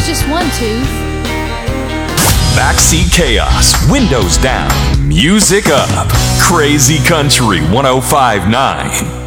just one tooth. Backseat chaos, windows down, music up. Crazy Country 105.9.